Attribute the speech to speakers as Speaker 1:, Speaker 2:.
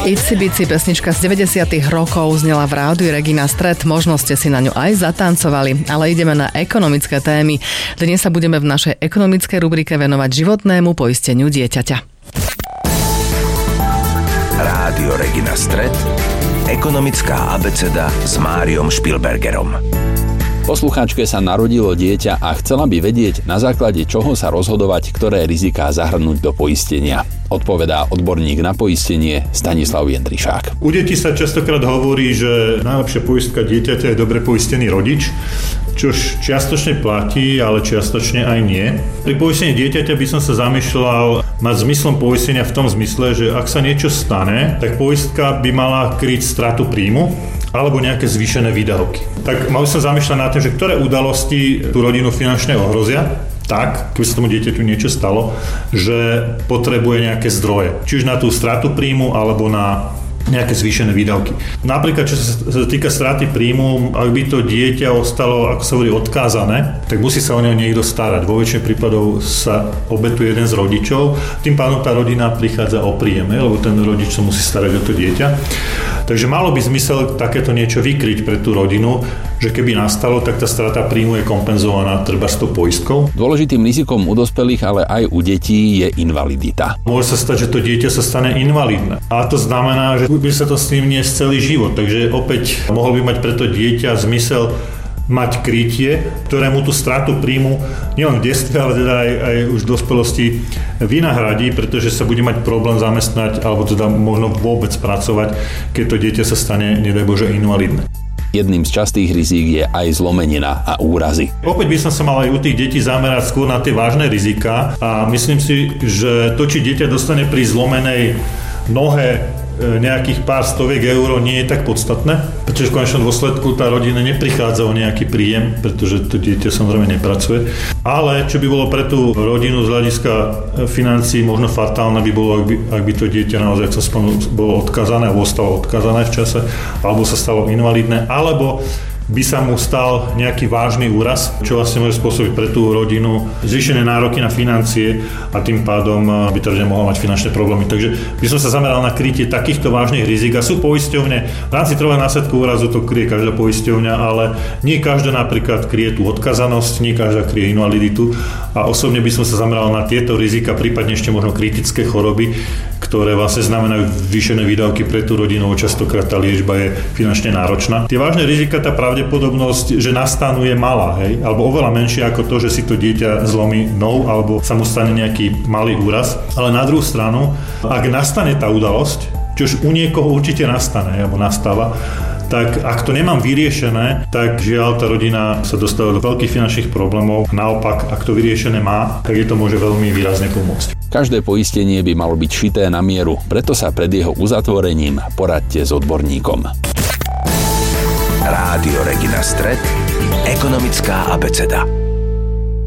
Speaker 1: Itsy Bitsy, pesnička z 90. rokov, znela v rádiu Regina Stret, možno ste si na ňu aj zatancovali, ale ideme na ekonomické témy. Dnes sa budeme v našej ekonomickej rubrike venovať životnému poisteniu dieťaťa.
Speaker 2: Rádio Regina Stret, ekonomická abeceda s Máriom Špilbergerom.
Speaker 3: Poslucháčke sa narodilo dieťa a chcela by vedieť, na základe čoho sa rozhodovať, ktoré riziká zahrnúť do poistenia. Odpovedá odborník na poistenie Stanislav Jendrišák.
Speaker 4: U detí sa častokrát hovorí, že najlepšia poistka dieťaťa je dobre poistený rodič, čož čiastočne platí, ale čiastočne aj nie. Pri poistení dieťaťa by som sa zamýšľal nad zmyslom poistenia v tom zmysle, že ak sa niečo stane, tak poistka by mala kryť stratu príjmu alebo nejaké zvýšené výdavky. Tak mal by som zamýšľať nad tým, že ktoré udalosti tú rodinu finančne ohrozia, tak, keby sa tomu dieťaťu niečo stalo, že potrebuje nejaké zdroje. Či už na tú stratu príjmu, alebo na nejaké zvýšené výdavky. Napríklad, čo sa týka straty príjmu, ak by to dieťa ostalo, ako sa hovorí, odkázané, tak musí sa o neho niekto starať. Vo väčšine prípadov sa obetuje jeden z rodičov, tým pádom tá rodina prichádza o príjem, lebo ten rodič sa musí starať o to dieťa. Takže malo by zmysel takéto niečo vykryť pre tú rodinu, že keby nastalo, tak tá strata príjmu je kompenzovaná treba s tou poistkou.
Speaker 3: Dôležitým rizikom u dospelých, ale aj u detí je invalidita.
Speaker 4: Môže sa stať, že to dieťa sa stane invalidné. A to znamená, že by sa to s ním niesť celý život. Takže opäť mohol by mať pre to dieťa zmysel mať krytie, ktorému tú stratu príjmu nielen v detstve, ale teda aj už v dospelosti vynahradí, pretože sa bude mať problém zamestnať alebo teda možno vôbec pracovať, keď to dieťa sa stane, nedaj Bože, invalidné.
Speaker 3: Jedným z častých rizík je aj zlomenina a úrazy.
Speaker 4: Opäť by som sa mal aj u tých detí zamerať skôr na tie vážne riziká a myslím si, že to, či dieťa dostane pri zlomenej nohe nejakých pár stoviek eur, nie je tak podstatné, pretože v konečnom dôsledku tá rodina neprichádza o nejaký príjem, pretože to dieťa samozrejme nepracuje. Ale čo by bolo pre tú rodinu z hľadiska financií možno fatálne by bolo, ak by to dieťa naozaj bolo odkazané, alebo ostalo odkazané v čase, alebo sa stalo invalidné, alebo by sa mu stal nejaký vážny úraz, čo vlastne môže spôsobiť pre tú rodinu zvýšené nároky na financie a tým pádom by to rodina mohla mať finančné problémy. Takže by som sa zameral na krytie takýchto vážnych rizik a sú poisťovne. V rámci trvalého následku úrazu to kryje každá poisťovňa, ale nie každá napríklad kryje tú odkazanosť, nie každá kryje invaliditu a osobne by som sa zameral na tieto rizika, prípadne ešte možno kritické choroby, ktoré vlastne znamenajú zvýšené výdavky pre tú rodinu, častokrát tá liečba je finančne náročná. Tie vážne rizika, tá pravdepodobnosť, že nastanú, je malá, hej, alebo oveľa menšia ako to, že si to dieťa zlomí nohu alebo sa mu stane nejaký malý úraz. Ale na druhú stranu, ak nastane tá udalosť, čo už u niekoho určite nastane, alebo nastáva, tak ak to nemám vyriešené, tak žiaľ tá rodina sa dostáva do veľkých finančných problémov. Naopak, ak to vyriešené má, tak je to môže veľmi výrazne pomôcť.
Speaker 3: Každé poistenie by malo byť šité na mieru, preto sa pred jeho uzatvorením poradte s odborníkom.
Speaker 2: Rádio Regina Stret, ekonomická abeceda.